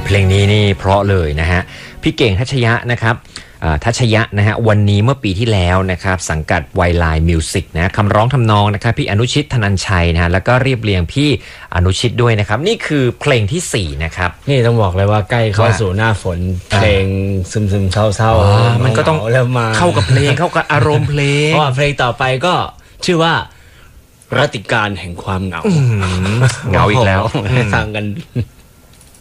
เพลงนี้นี่เพราะเลยนะฮะพี่เก่งทัชยะนะครับทัชยะนะฮะวันนี้เมื่อปีที่แล้วนะครับสังกัดไวไลน์มิวสิกนะคำร้องทำนองนะครับพี่อนุชิตธนัญชัยนะฮะแล้วก็เรียบเรียงพี่อนุชิตด้วยนะครับนี่คือเพลงที่4นะครับนี่ต้องบอกเลยว่าใกล้เข้าสู่หน้าฝนเพลงซึมๆเศร้าๆมันก็ต้องเข้ากับเพลงเข้ากับอารมณ์เพลงเพราะเพลงต่อไปก็ชื่อว่ารัติการแห่งความเหงาเหงาอีกแล้วฟังกัน